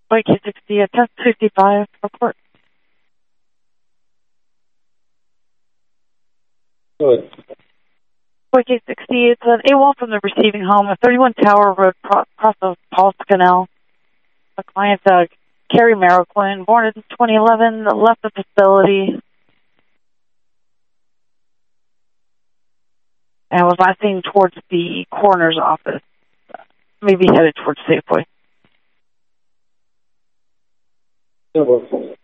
White K60 at 1055 report. Good. White K60, it's an AWOL from the receiving home at 31 Tower Road, across of Paul's Canal. The client, Carrie Mariquin, born in 2011, left the facility and was last seen towards the coroner's office, maybe headed towards Safeway. Good.